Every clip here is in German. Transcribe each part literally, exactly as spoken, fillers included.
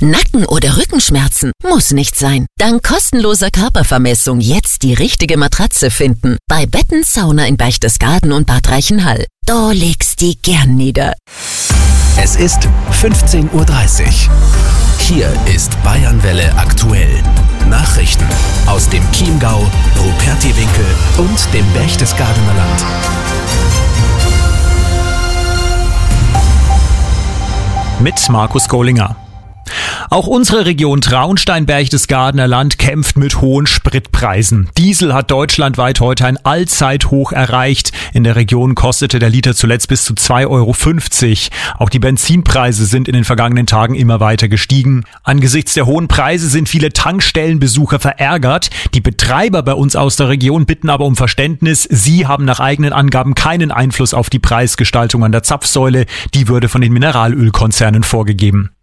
Nacken- oder Rückenschmerzen? Muss nicht sein. Dank kostenloser Körpervermessung jetzt die richtige Matratze finden. Bei Betten Sauna in Berchtesgaden und Bad Reichenhall. Da legst die gern nieder. Es ist fünfzehn Uhr dreißig. Hier ist Bayernwelle aktuell. Nachrichten aus dem Chiemgau, Rupertiwinkel und dem Berchtesgadener Land. Mit Markus Kohlinger. Auch unsere Region Traunstein-Berchtesgadener Land kämpft mit hohen Spritpreisen. Diesel hat deutschlandweit heute ein Allzeithoch erreicht. In der Region kostete der Liter zuletzt bis zu zwei Euro fünfzig. Auch die Benzinpreise sind in den vergangenen Tagen immer weiter gestiegen. Angesichts der hohen Preise sind viele Tankstellenbesucher verärgert. Die Betreiber bei uns aus der Region bitten aber um Verständnis. Sie haben nach eigenen Angaben keinen Einfluss auf die Preisgestaltung an der Zapfsäule. Die würde von den Mineralölkonzernen vorgegeben.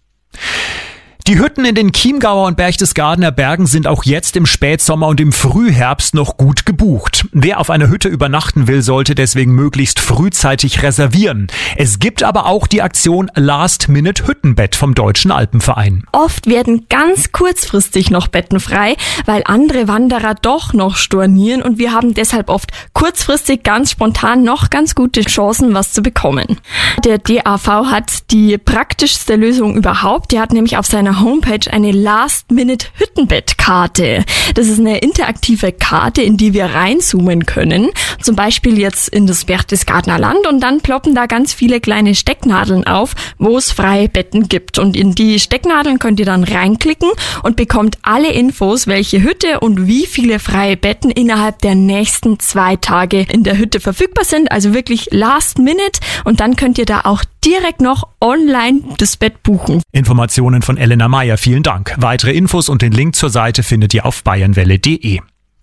Die Hütten in den Chiemgauer und Berchtesgadener Bergen sind auch jetzt im Spätsommer und im Frühherbst noch gut gebucht. Wer auf einer Hütte übernachten will, sollte deswegen möglichst frühzeitig reservieren. Es gibt aber auch die Aktion Last-Minute-Hüttenbett vom Deutschen Alpenverein. Oft werden ganz kurzfristig noch Betten frei, weil andere Wanderer doch noch stornieren und wir haben deshalb oft kurzfristig ganz spontan noch ganz gute Chancen, was zu bekommen. Der D A V hat die praktischste Lösung überhaupt. Der hat nämlich auf seiner Homepage eine Last-Minute-Hüttenbettkarte. Das ist eine interaktive Karte, in die wir reinzoomen können. Zum Beispiel jetzt in das Berchtesgadener Land und dann ploppen da ganz viele kleine Stecknadeln auf, wo es freie Betten gibt. Und in die Stecknadeln könnt ihr dann reinklicken und bekommt alle Infos, welche Hütte und wie viele freie Betten innerhalb der nächsten zwei Tage in der Hütte verfügbar sind. Also wirklich Last-Minute und dann könnt ihr da auch direkt noch online das Bett buchen. Informationen von Elena Meyer, vielen Dank. Weitere Infos und den Link zur Seite findet ihr auf bayernwelle punkt de.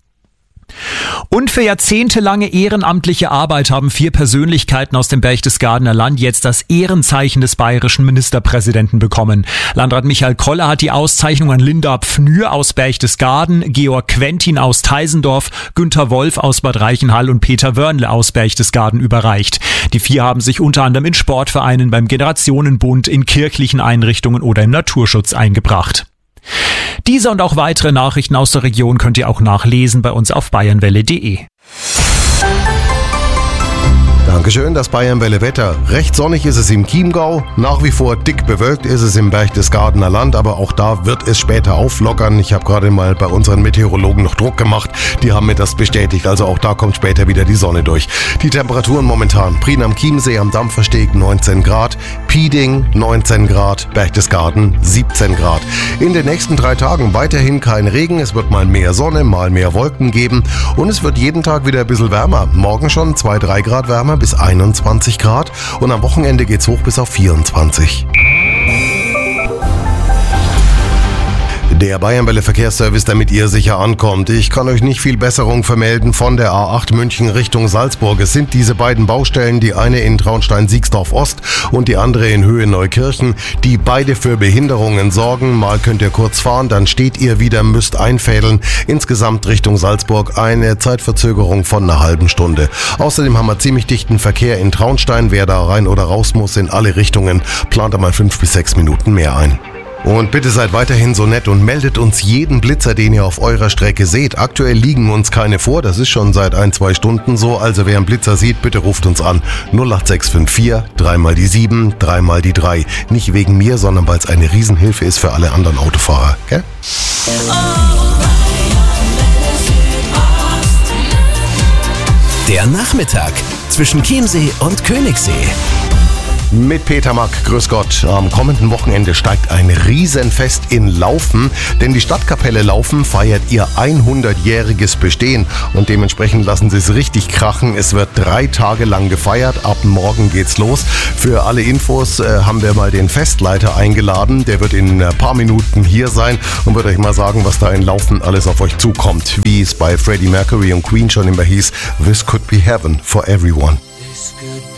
Und für jahrzehntelange ehrenamtliche Arbeit haben vier Persönlichkeiten aus dem Berchtesgadener Land jetzt das Ehrenzeichen des bayerischen Ministerpräsidenten bekommen. Landrat Michael Koller hat die Auszeichnung an Linda Pfnür aus Berchtesgaden, Georg Quentin aus Teisendorf, Günther Wolf aus Bad Reichenhall und Peter Wörnle aus Berchtesgaden überreicht. Die vier haben sich unter anderem in Sportvereinen, beim Generationenbund, in kirchlichen Einrichtungen oder im Naturschutz eingebracht. Diese und auch weitere Nachrichten aus der Region könnt ihr auch nachlesen bei uns auf bayernwelle punkt de. Dankeschön, das Bayernwelle Wetter. Recht sonnig ist es im Chiemgau, nach wie vor dick bewölkt ist es im Berchtesgadener Land, aber auch da wird es später auflockern. Ich habe gerade mal bei unseren Meteorologen noch Druck gemacht, die haben mir das bestätigt, also auch da kommt später wieder die Sonne durch. Die Temperaturen momentan: Prien am Chiemsee am Dampfersteg neunzehn Grad, Pieding neunzehn Grad, Berchtesgaden siebzehn Grad. In den nächsten drei Tagen weiterhin kein Regen, es wird mal mehr Sonne, mal mehr Wolken geben und es wird jeden Tag wieder ein bisschen wärmer. Morgen schon zwei bis drei Grad wärmer bis einundzwanzig Grad und am Wochenende geht's hoch bis auf vierundzwanzig. Der Bayernwelle Verkehrsservice, damit ihr sicher ankommt. Ich kann euch nicht viel Besserung vermelden von der A acht München Richtung Salzburg. Es sind diese beiden Baustellen, die eine in Traunstein-Siegsdorf Ost und die andere in Höhe Neukirchen, die beide für Behinderungen sorgen. Mal könnt ihr kurz fahren, dann steht ihr wieder, müsst einfädeln. Insgesamt Richtung Salzburg eine Zeitverzögerung von einer halben Stunde. Außerdem haben wir ziemlich dichten Verkehr in Traunstein. Wer da rein oder raus muss in alle Richtungen, plant einmal fünf bis sechs Minuten mehr ein. Und bitte seid weiterhin so nett und meldet uns jeden Blitzer, den ihr auf eurer Strecke seht. Aktuell liegen uns keine vor, das ist schon seit ein, zwei Stunden so. Also wer einen Blitzer sieht, bitte ruft uns an. null acht sechs fünf vier, dreimal die sieben, dreimal die drei. Nicht wegen mir, sondern weil es eine Riesenhilfe ist für alle anderen Autofahrer. Okay? Der Nachmittag zwischen Chiemsee und Königssee. Mit Peter Mack, grüß Gott. Am kommenden Wochenende steigt ein Riesenfest in Laufen, denn die Stadtkapelle Laufen feiert ihr hundertjähriges Bestehen und dementsprechend lassen sie es richtig krachen. Es wird drei Tage lang gefeiert, ab morgen geht's los. Für alle Infos äh, haben wir mal den Festleiter eingeladen, der wird in ein paar Minuten hier sein und wird euch mal sagen, was da in Laufen alles auf euch zukommt. Wie es bei Freddie Mercury und Queen schon immer hieß, This could be heaven for everyone.